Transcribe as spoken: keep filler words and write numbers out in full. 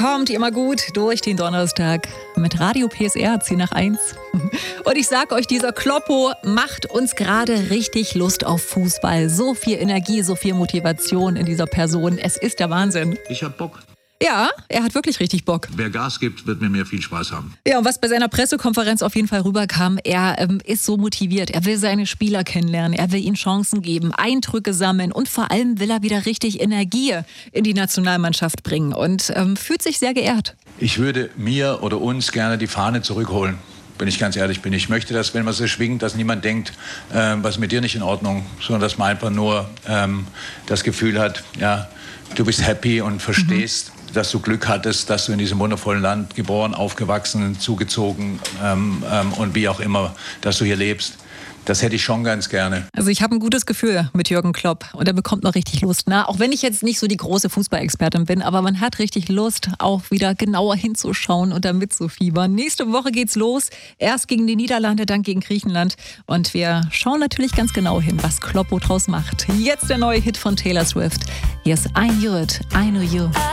kommt immer gut durch den Donnerstag mit Radio P S R zehn nach eins. Und ich sag euch, dieser Kloppo macht uns gerade richtig Lust auf Fußball. So viel Energie, so viel Motivation in dieser Person. Es ist der Wahnsinn. Ich hab Bock. Ja, er hat wirklich richtig Bock. Wer Gas gibt, wird mit mir viel Spaß haben. Ja, und was bei seiner Pressekonferenz auf jeden Fall rüberkam, er ähm, ist so motiviert. Er will seine Spieler kennenlernen, er will ihnen Chancen geben, Eindrücke sammeln und vor allem will er wieder richtig Energie in die Nationalmannschaft bringen und ähm, fühlt sich sehr geehrt. Ich würde mir oder uns gerne die Fahne zurückholen. Wenn ich ganz ehrlich bin. Ich möchte, dass, wenn man so schwingt, dass niemand denkt, äh, was ist mit dir nicht in Ordnung, sondern dass man einfach nur ähm, das Gefühl hat, ja, du bist happy und verstehst, mhm. dass du Glück hattest, dass du in diesem wundervollen Land geboren, aufgewachsen, zugezogen ähm, ähm, und wie auch immer, dass du hier lebst. Das hätte ich schon ganz gerne. Also ich habe ein gutes Gefühl mit Jürgen Klopp und er bekommt noch richtig Lust. Na, auch wenn ich jetzt nicht so die große Fußballexpertin bin, aber man hat richtig Lust, auch wieder genauer hinzuschauen und da mitzufiebern. Nächste Woche geht's los. Erst gegen die Niederlande, dann gegen Griechenland. Und wir schauen natürlich ganz genau hin, was Kloppo draus macht. Jetzt der neue Hit von Taylor Swift. Hier ist I Knew It, I Know You.